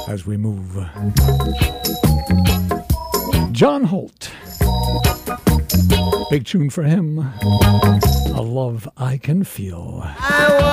as we move. John Holt. Big tune for him. A Love I Can Feel.